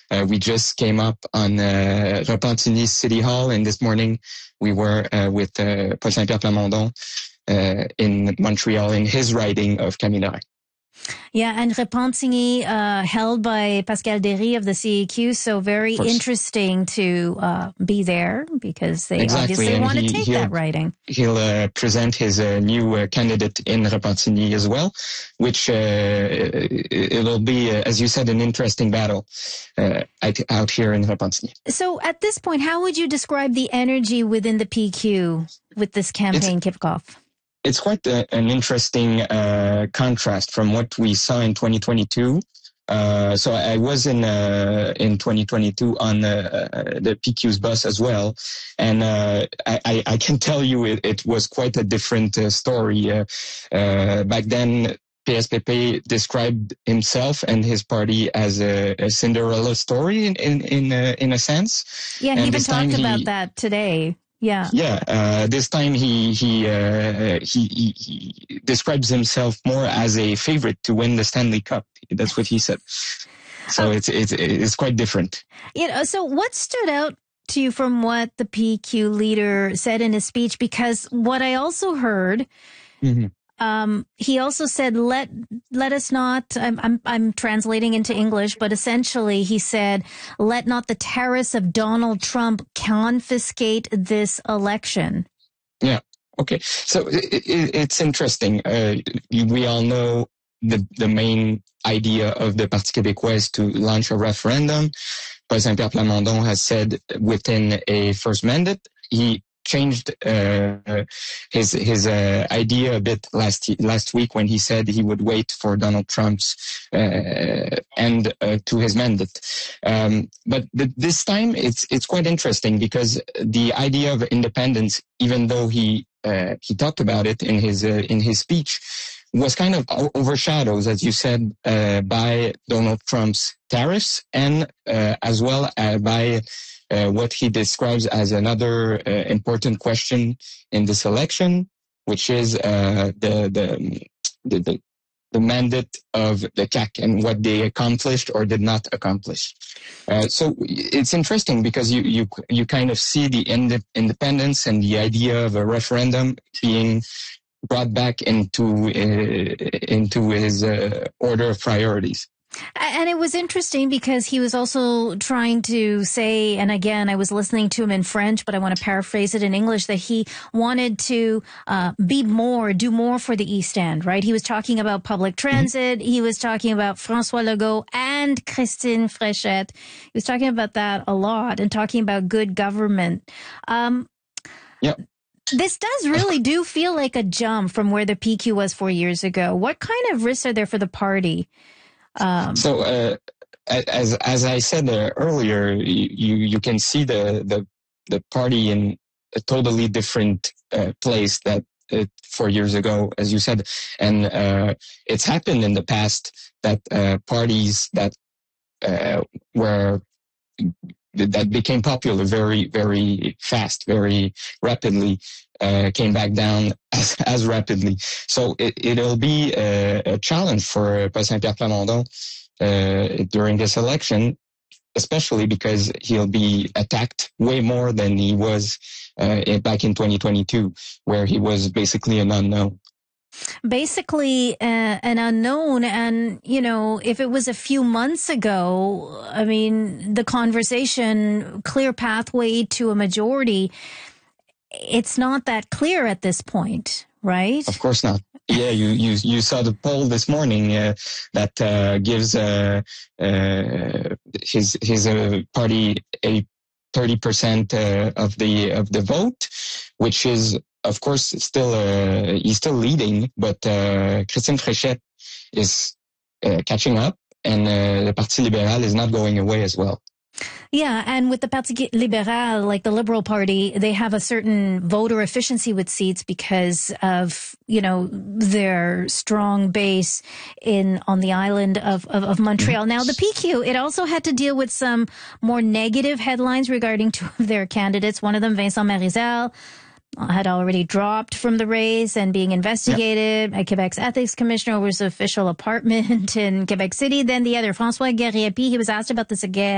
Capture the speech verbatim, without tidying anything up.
Uh, we just came up on uh, Repentigny City Hall, and this morning we were uh, with uh, Paul Saint-Pierre Plamondon uh, in Montreal in his riding of Caminari. Yeah, and Repentigny, uh, held by Pascal Derry of the C A Q, so very interesting to uh, be there because they exactly. obviously and want he, to take that riding. He'll uh, present his uh, new uh, candidate in Repentigny as well, which uh, it'll be, uh, as you said, an interesting battle uh, out here in Repentigny. So at this point, how would you describe the energy within the P Q with this campaign kickoff? It's quite a, an interesting uh, contrast from what we saw in twenty twenty-two. Uh, so I was in uh, in twenty twenty-two on uh, the P Q's bus as well, and uh, I, I can tell you it, it was quite a different uh, story. Uh, uh, back then, P S P P described himself and his party as a, a Cinderella story in in in, uh, in a sense. Yeah, he and even talked he, about that today. Yeah. Yeah. Uh, this time he he, uh, he he he describes himself more as a favorite to win the Stanley Cup. That's what he said. So um, it's it's it's quite different. You know. So what stood out to you from what the P Q leader said in his speech? Because what I also heard. Mm-hmm. Um, he also said, let, let us not, I'm, I'm, I'm translating into English, but essentially he said, let not the terrorists of Donald Trump confiscate this election. Yeah. Okay. So it, it, it's interesting. Uh, we all know the, the main idea of the Parti Québécois is to launch a referendum. Paul Saint-Pierre Plamondon has said within a first mandate, he changed uh, his his uh, idea a bit last last week when he said he would wait for Donald Trump's uh, end uh, to his mandate. Um, but th- this time it's it's quite interesting because the idea of independence, even though he uh, he talked about it in his uh, in his speech, was kind of overshadowed, as you said, uh, by Donald Trump's tariffs and uh, as well uh, by Uh, what he describes as another uh, important question in this election, which is uh, the, the the the the mandate of the C A Q and what they accomplished or did not accomplish. Uh, so it's interesting because you you you kind of see the ind- independence and the idea of a referendum being brought back into uh, into his uh, order of priorities. And it was interesting because he was also trying to say, and again, I was listening to him in French, but I want to paraphrase it in English, that he wanted to uh, be more, do more for the East End, right? He was talking about public transit. Mm-hmm. He was talking about François Legault and Christine Fréchette. He was talking about that a lot and talking about good government. Um, yeah. This does really do feel like a jump from where the P Q was four years ago. What kind of risks are there for the party? Um, so, uh, as as I said uh, earlier, you you can see the the the party in a totally different uh, place that uh, four years ago, as you said, and uh, it's happened in the past that uh, parties that uh, were that became popular very very fast, very rapidly. Uh, came back down as, as rapidly. So it, it'll be a, a challenge for Paul Saint-Pierre Plamondon uh, during this election, especially because he'll be attacked way more than he was uh, back in twenty twenty-two, where he was basically an unknown. Basically uh, an unknown. And, you know, if it was a few months ago, I mean, the conversation, clear pathway to a majority, it's not that clear at this point, right? Of course not. Yeah, you you you saw the poll this morning uh, that uh, gives uh, uh, his his uh, party a thirty percent uh, of the of the vote, which is of course still uh, he's still leading, but uh, Christine Fréchette is uh, catching up, and uh, the Parti libéral is not going away as well. Yeah, and with the Parti libéral, like the Liberal Party, they have a certain voter efficiency with seats because of, you know, their strong base in on the island of, of, of Montreal. Now, the P Q, it also had to deal with some more negative headlines regarding two of their candidates. One of them, Vincent Marizal, had already dropped from the race and being investigated. Yep. Quebec's ethics commissioner over his official apartment in Quebec City. Then the other, François Gariepi, he was asked about this again.